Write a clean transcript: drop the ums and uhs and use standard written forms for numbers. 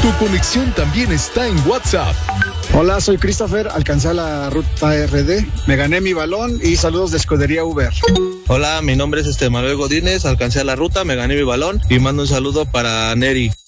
Tu conexión también está en WhatsApp. Hola, soy Christopher, alcancé a la ruta RD, me gané mi balón y saludos de Escudería Uber. Hola, mi nombre es Manuel Godínez, alcancé a la ruta, me gané mi balón y mando un saludo para Neri.